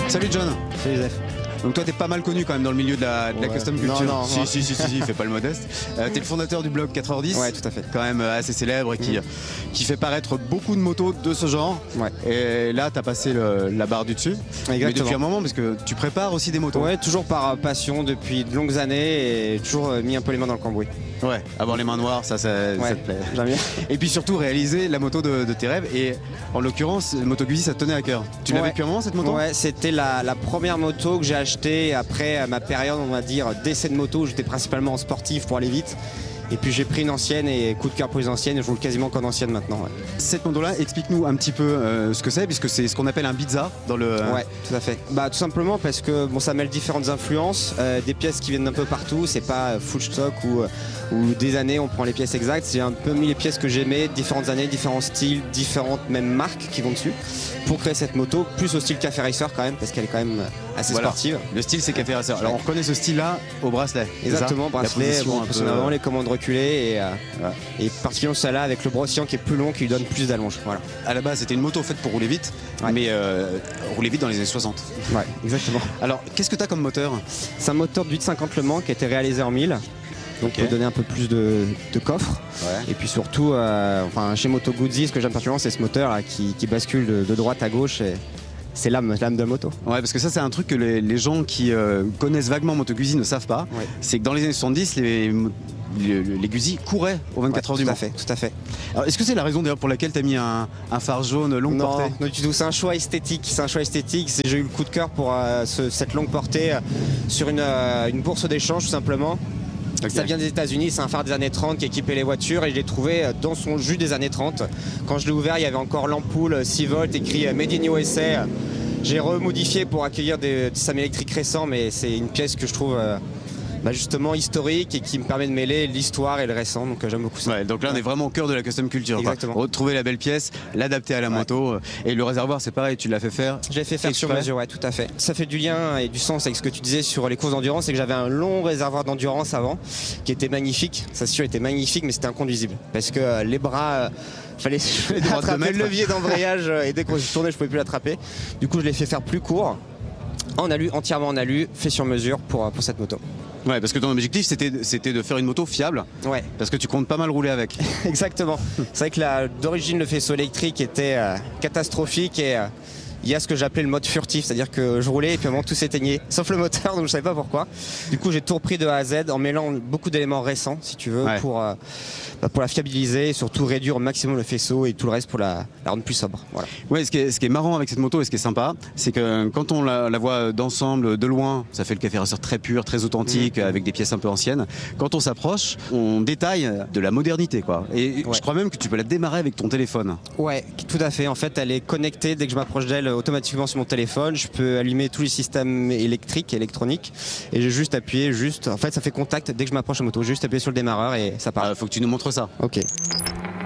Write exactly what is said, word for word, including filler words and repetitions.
Salut John. Salut Joseph. Donc toi t'es pas mal connu quand même dans le milieu de la, de la Ouais. custom Non, culture. non, si, moi. si si si si, fais pas le modeste. Euh, t'es le fondateur du blog quatre heures dix. Ouais, tout à fait. Quand même euh, assez célèbre et qui, Mhm. qui fait paraître beaucoup de motos de ce genre. Ouais. Et là t'as passé le- la barre du dessus. Mais Exactement. depuis un moment parce que tu prépares aussi des motos. Ouais, toujours par passion depuis de longues années et toujours euh, mis un peu les mains dans le cambouis. Ouais, avoir les mains noires, ça, ça, Ouais, ça te plaît. j'aime bien. Et puis surtout réaliser la moto de, de tes rêves. Et en l'occurrence, Moto Guzzi, ça te tenait à cœur. Tu l'avais Ouais. depuis un moment cette moto? Ouais, c'était la, la première moto que j'ai achetée après ma période, on va dire, d'essai de moto où j'étais principalement en sportif pour aller vite. Et puis j'ai pris une ancienne et coup de cœur pour les anciennes et je roule quasiment qu'en ancienne maintenant. Ouais, Cette moto-là, explique-nous un petit peu euh, ce que c'est, puisque c'est ce qu'on appelle un bizza dans le. ouais, tout à fait. Bah tout simplement parce que bon, ça mêle différentes influences, euh, des pièces qui viennent d'un peu partout, c'est pas euh, full stock ou, euh, ou des années on prend les pièces exactes, j'ai un peu mis les pièces que j'aimais, différentes années, différents styles, différentes même marques qui vont dessus pour créer cette moto, plus au style café racer quand même parce qu'elle est quand même assez Voilà. sportive. Le style, c'est café racer. Alors on reconnaît ce style-là au bracelet. c'est Exactement, ça bracelet, La position bon, un position peu- avant, les commandes reculées et, euh, Ouais. et particulièrement celle-là avec le brossian qui est plus long qui lui donne plus d'allonge. Voilà. À la base, c'était une moto faite pour rouler vite, Ouais. mais euh, rouler vite dans les années soixante. Ouais, exactement. Alors, qu'est-ce que tu as comme moteur? C'est un moteur de huit cent cinquante Le Mans qui a été réalisé en mille. Donc Ok. pour donner un peu plus de, de coffre. Ouais. Et puis surtout, euh, enfin, chez Moto Guzzi, ce que j'aime particulièrement, c'est ce moteur là, qui, qui bascule de, de droite à gauche. Et c'est l'âme, l'âme de la moto. Ouais, parce que ça, c'est un truc que les, les gens qui euh, connaissent vaguement Moto Guzzi ne savent pas. Ouais. C'est que dans les années soixante-dix, les, les, les Guzzi couraient aux vingt-quatre Ouais, heures du tout Mans. à fait, tout à fait. Alors, est-ce que c'est la raison d'ailleurs pour laquelle tu as mis un, un phare jaune longue non, portée? non du tout. C'est un choix esthétique. C'est un choix esthétique. C'est- J'ai eu le coup de cœur pour euh, ce- cette longue portée euh, sur une, euh, une bourse d'échange tout simplement. Ok. Ça vient des États-Unis, c'est un phare des années trente qui équipait les voitures et je l'ai trouvé euh, dans son jus des années trente. Quand je l'ai ouvert, il y avait encore l'ampoule euh, six volts écrit euh, Made in U S A. J'ai remodifié pour accueillir des, des SAM électriques récents, mais c'est une pièce que je trouve euh, bah, justement historique et qui me permet de mêler l'histoire et le récent. Donc euh, j'aime beaucoup ça. Ouais, donc là on est vraiment au cœur de la custom culture. quoi. Exactement. Retrouver la belle pièce, l'adapter à la Ouais. moto. euh, Et le réservoir, c'est pareil, tu l'as fait faire. Je l'ai fait faire sur exprès. mesure, ouais, tout à fait. Ça fait du lien et du sens avec ce que tu disais sur les courses d'endurance, c'est que j'avais un long réservoir d'endurance avant, qui était magnifique. Ça sûr, était magnifique, mais c'était inconduisible. Parce que euh, les bras, euh, fallait Les droits de attraper mètre. le levier d'embrayage euh, et dès que je tournais, je pouvais plus l'attraper. Du coup, je l'ai fait faire plus court, en alu, entièrement en alu, fait sur mesure pour, euh, pour cette moto. Ouais, parce que ton objectif c'était c'était de faire une moto fiable, Ouais, parce que tu comptes pas mal rouler avec. exactement. C'est vrai que la- d'origine, le faisceau électrique était euh, catastrophique et euh, il y a ce que j'appelais le mode furtif, c'est-à-dire que je roulais et puis à un moment tout s'éteignait, sauf le moteur, donc je savais pas pourquoi. Du coup, j'ai tout repris de A à Z en mêlant beaucoup d'éléments récents, si tu veux, Ouais. pour, euh, bah, pour la fiabiliser et surtout réduire au maximum le faisceau et tout le reste pour la, la rendre plus sobre. Voilà. Ouais, ce qui, est, ce qui est marrant avec cette moto et ce qui est sympa, c'est que quand on la, la voit d'ensemble, de loin, ça fait le café racer très pur, très authentique, Mmh. avec des pièces un peu anciennes. Quand on s'approche, on détaille de la modernité, quoi. Et Ouais. je crois même que tu peux la démarrer avec ton téléphone. Ouais, tout à fait. En fait, elle est connectée dès que je m'approche d'elle automatiquement sur mon téléphone. Je peux allumer tous les systèmes électriques et électroniques et j'ai juste appuyé, juste. En fait, ça fait contact dès que je m'approche de la moto. J'ai juste appuyé sur le démarreur et ça part. Euh, faut que tu nous montres ça. Ok.